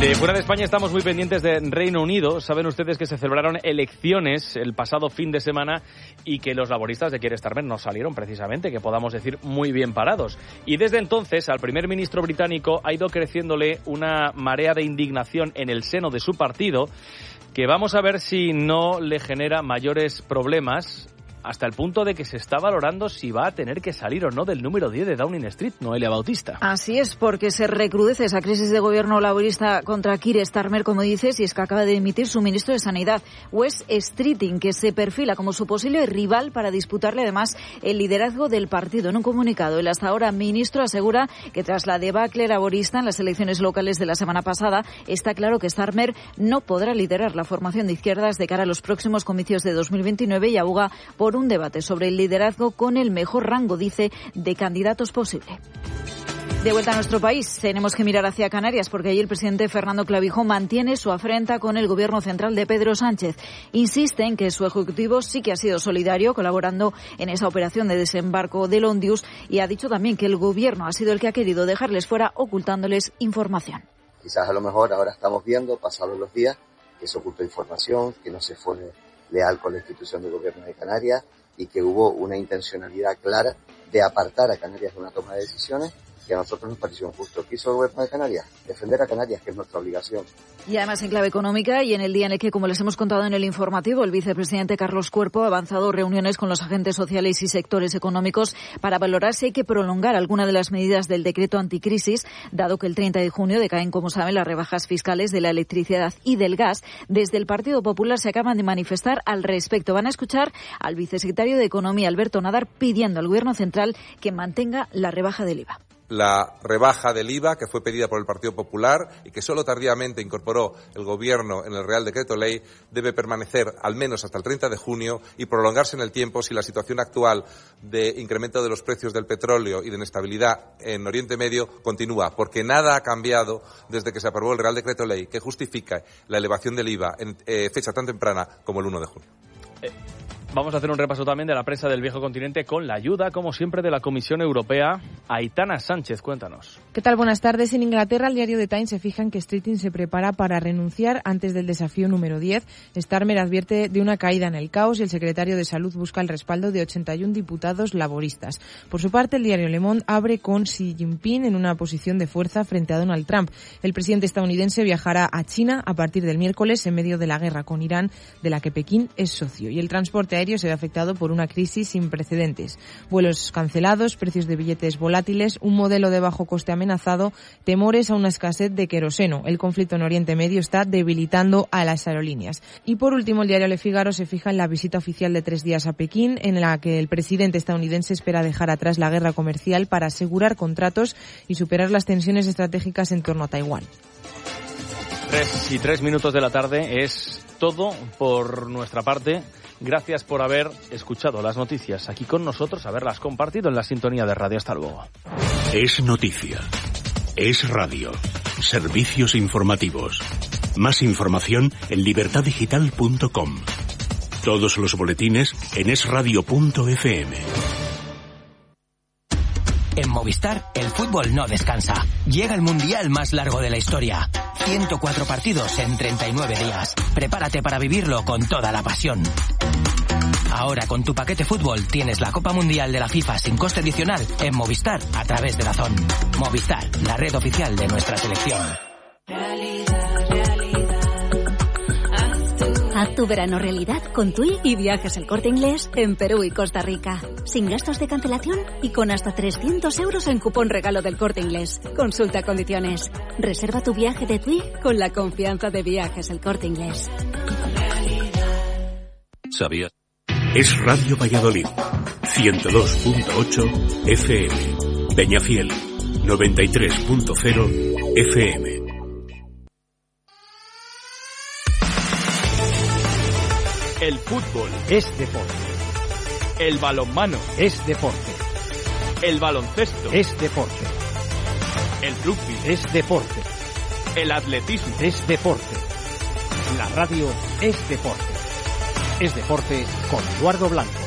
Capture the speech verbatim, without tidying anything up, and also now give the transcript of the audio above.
De fuera de España estamos muy pendientes de Reino Unido. Saben ustedes que se celebraron elecciones el pasado fin de semana y que los laboristas de Keir Starmer no salieron precisamente, que podamos decir, muy bien parados. Y desde entonces al primer ministro británico ha ido creciéndole una marea de indignación en el seno de su partido, que vamos a ver si no le genera mayores problemas, hasta el punto de que se está valorando si va a tener que salir o no del número diez de Downing Street, Noelia Bautista. Así es, porque se recrudece esa crisis de gobierno laborista contra Keir Starmer, como dices, y es que acaba de dimitir su ministro de Sanidad, Wes Streeting, que se perfila como su posible rival para disputarle además el liderazgo del partido. En un comunicado, el hasta ahora ministro asegura que tras la debacle laborista en las elecciones locales de la semana pasada, está claro que Starmer no podrá liderar la formación de izquierdas de cara a los próximos comicios de dos mil veintinueve y aboga por un debate sobre el liderazgo con el mejor rango, dice, de candidatos posible. De vuelta a nuestro país, tenemos que mirar hacia Canarias porque allí el presidente Fernando Clavijo mantiene su afrenta con el gobierno central de Pedro Sánchez. Insiste en que su ejecutivo sí que ha sido solidario, colaborando en esa operación de desembarco del Ondius, y ha dicho también que el gobierno ha sido el que ha querido dejarles fuera ocultándoles información. Quizás a lo mejor ahora estamos viendo, pasados los días, que se ocultó información, que no se fue leal con la institución de gobierno de Canarias y que hubo una intencionalidad clara de apartar a Canarias de una toma de decisiones que a nosotros nos pareció injusto. ¿Qué hizo el gobierno de Canarias? Defender a Canarias, que es nuestra obligación. Y además en clave económica, y en el día en el que, como les hemos contado en el informativo, el vicepresidente Carlos Cuerpo ha avanzado reuniones con los agentes sociales y sectores económicos para valorar si hay que prolongar alguna de las medidas del decreto anticrisis, dado que el treinta de junio decaen, como saben, las rebajas fiscales de la electricidad y del gas. Desde el Partido Popular se acaban de manifestar al respecto. Van a escuchar al vicesecretario de Economía, Alberto Nadar, pidiendo al Gobierno central que mantenga la rebaja del I V A. La rebaja del I V A que fue pedida por el Partido Popular y que solo tardíamente incorporó el Gobierno en el Real Decreto Ley debe permanecer al menos hasta el treinta de junio y prolongarse en el tiempo si la situación actual de incremento de los precios del petróleo y de inestabilidad en Oriente Medio continúa, porque nada ha cambiado desde que se aprobó el Real Decreto Ley que justifica la elevación del I V A en eh, fecha tan temprana como el uno de junio. Eh. Vamos a hacer un repaso también de la prensa del viejo continente con la ayuda, como siempre, de la Comisión Europea. Aitana Sánchez, cuéntanos. ¿Qué tal? Buenas tardes. En Inglaterra, el diario The Times se fija en que Streeting se prepara para renunciar antes del desafío número diez. Starmer advierte de una caída en el caos y el secretario de Salud busca el respaldo de ochenta y uno diputados laboristas. Por su parte, el diario Le Monde abre con Xi Jinping en una posición de fuerza frente a Donald Trump. El presidente estadounidense viajará a China a partir del miércoles en medio de la guerra con Irán, de la que Pekín es socio. Y el transporte aéreo se ve afectado por una crisis sin precedentes. Vuelos cancelados, precios de billetes volátiles, un modelo de bajo coste amenazado, temores a una escasez de queroseno. El conflicto en Oriente Medio está debilitando a las aerolíneas. Y por último, el diario Le Figaro se fija en la visita oficial de tres días a Pekín, en la que el presidente estadounidense espera dejar atrás la guerra comercial para asegurar contratos y superar las tensiones estratégicas en torno a Taiwán. Tres y tres minutos de la tarde es todo por nuestra parte. Gracias por haber escuchado las noticias aquí con nosotros, haberlas compartido en la sintonía de radio. Hasta luego. Es noticia. Es radio. Servicios informativos. Más información en libertad digital punto com. Todos los boletines en es radio punto efe eme. En Movistar, el fútbol no descansa. Llega el mundial más largo de la historia. ciento cuatro partidos en treinta y nueve días. Prepárate para vivirlo con toda la pasión. Ahora con tu paquete fútbol tienes la Copa Mundial de la FIFA sin coste adicional en Movistar a través de Dazón. Movistar, la red oficial de nuestra selección. Realidad, realidad. Haz tu... Haz tu verano realidad con TUI y Viajes El Corte Inglés en Perú y Costa Rica. Sin gastos de cancelación y con hasta trescientos euros en cupón regalo del Corte Inglés. Consulta condiciones. Reserva tu viaje de TUI con la confianza de Viajes El Corte Inglés. ¿Sabías? Es Radio Valladolid, ciento dos punto ocho efe eme. Peñafiel, noventa y tres punto cero efe eme. El fútbol es deporte. El balonmano es deporte. El baloncesto es deporte. El rugby es deporte. El atletismo es deporte. La radio es deporte. Es deporte con Eduardo Blanco.